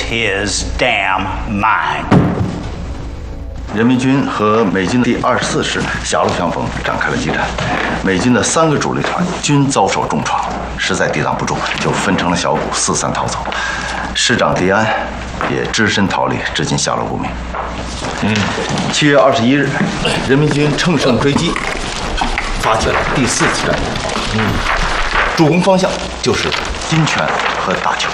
his damn mind. 人民军和美军第24师狭路相逢，展开了激战。美军的3个主力团均遭受重创，实在抵挡不住，就分成了小股四散逃走。师长迪安也只身逃离，至今下落不明。7月21日，人民军乘胜追击，发起了第4次战役。主攻方向就是金泉和大邱。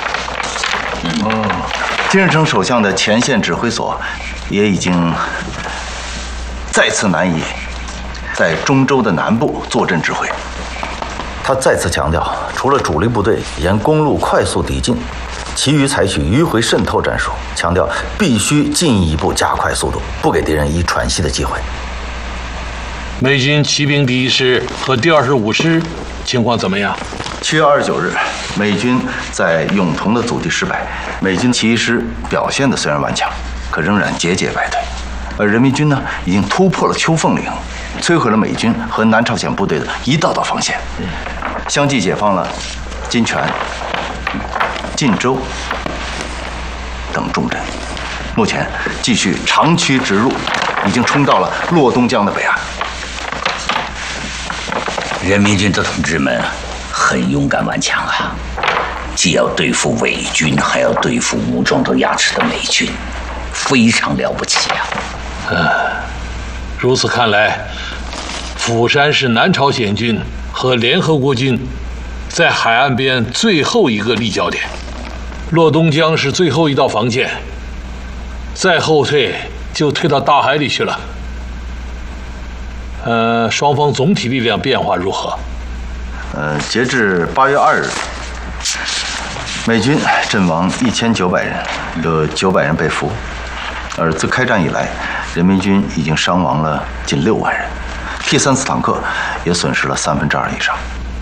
金日成首相的前线指挥所也已经再次南移，在中州的南部坐镇指挥。他再次强调，除了主力部队沿公路快速抵近，其余采取迂回渗透战术，强调必须进一步加快速度，不给敌人以喘息的机会。 美军骑兵第1师和第25师情况怎么样 ？7月29日，美军在永同的阻击失败，美军骑1师表现的虽然顽强，可仍然节节败退。而人民军呢，已经突破了秋凤岭，摧毁了美军和南朝鲜部队的一道道防线，相继解放了金泉、晋州等重镇。目前继续长驱直入，已经冲到了洛东江的北岸。 人民军的同志们很勇敢顽强啊，既要对付伪军，还要对付武装到牙齿的美军，非常了不起啊！ 如此看来，釜山是南朝鲜军和联合国军在海岸边最后一个立交点，洛东江是最后一道防线，再后退就退到大海里去了。双方总体力量变化如何？ 截至8月2日，美军阵亡1900人，有900人被俘。而自开战以来，人民军已经伤亡了近6万人 ，T-34坦克也损失了2/3以上。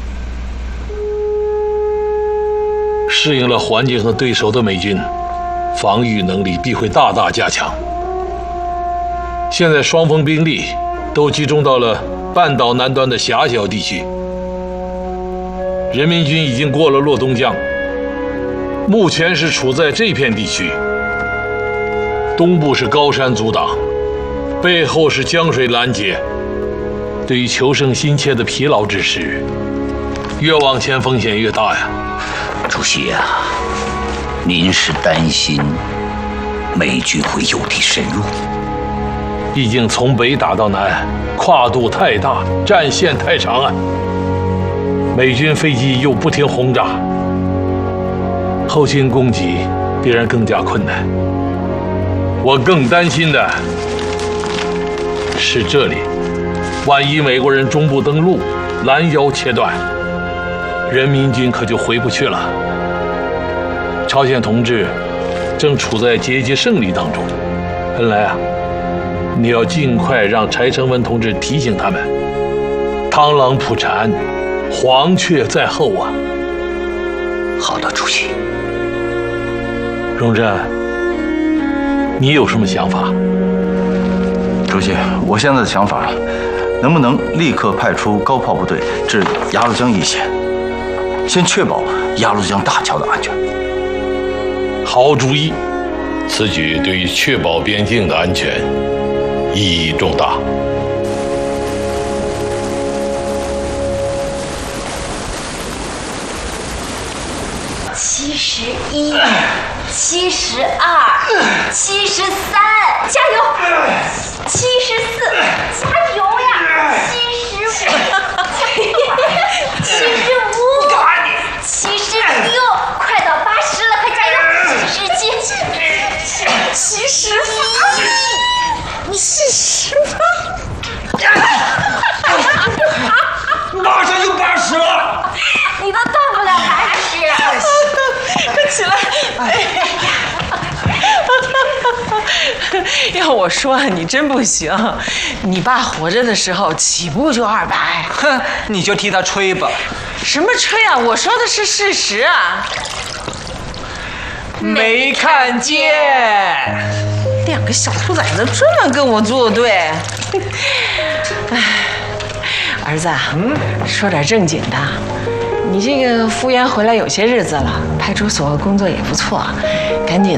适应了环境和对手的美军，防御能力必会大大加强。现在双方兵力都集中到了半岛南端的狭小地区。人民军已经过了洛东江，目前是处在这片地区。东部是高山阻挡，背后是江水拦截。对于求胜心切的疲劳之士，越往前风险越大呀。 主席啊，您是担心美军会诱敌深入？ 毕竟从北打到南，跨度太大，战线太长啊。美军飞机又不停轰炸，后勤供给必然更加困难。我更担心的是这里，万一美国人中部登陆，拦腰切断，人民军可就回不去了。朝鲜同志正处在节节胜利当中，恩来啊，你要尽快让柴成文同志提醒他们，螳螂捕蝉，黄雀在后啊。 好的，主席。 荣臻，你有什么想法？ 主席，我现在的想法，能不能立刻派出高炮部队至鸭绿江一线，先确保鸭绿江大桥的安全？ 好主意，此举对于确保边境的安全意义重大。 71、72、73，加油！74，加油呀！75，75，76，快到80了，快加油！77，71，你78， 马上就80了， 你都到不了80。 快起来！要我说，你真不行。你爸活着的时候起步就200。 哼，你就替他吹吧。 什么吹啊？我说的是事实啊。 没看见。 2个小兔崽子专门跟我作对。哎，儿子，说点正经的。你这个复员回来有些日子了，派出所工作也不错，赶紧